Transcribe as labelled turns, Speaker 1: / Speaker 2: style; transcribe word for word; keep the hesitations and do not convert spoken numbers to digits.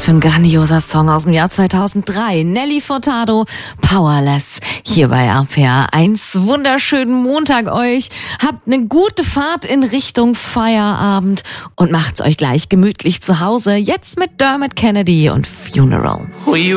Speaker 1: für ein grandioser Song aus dem Jahr zweitausenddrei. Nelly Furtado, Powerless, hier bei R P R eins. Wunderschönen Montag euch. Habt eine gute Fahrt in Richtung Feierabend und macht's euch gleich gemütlich zu Hause. Jetzt mit Dermot Kennedy und Funeral.